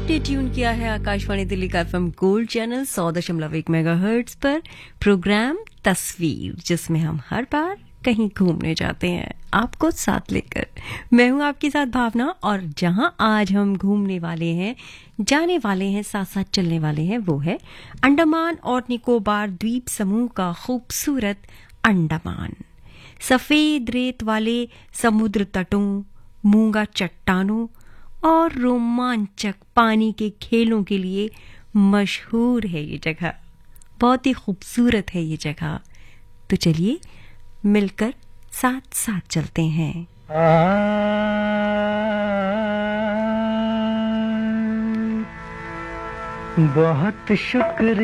आपने ट्यून किया है आकाशवाणी दिल्ली का एफएम गोल्ड चैनल 100.1 मेगाहर्ट्ज पर प्रोग्राम तस्वीर, जिसमें हम हर बार कहीं घूमने जाते हैं आपको साथ लेकर। मैं हूं आपके साथ भावना, और जहां आज हम घूमने वाले हैं, जाने वाले हैं, साथ साथ चलने वाले हैं, वो है अंडमान और निकोबार द्वीप समूह का खूबसूरत अंडमान। सफेद रेत वाले समुद्र तटों, मूंगा चट्टानों और रोमांचक पानी के खेलों के लिए मशहूर है ये जगह। बहुत ही खूबसूरत है ये जगह। तो चलिए मिलकर साथ साथ चलते हैं। बहुत शुक्र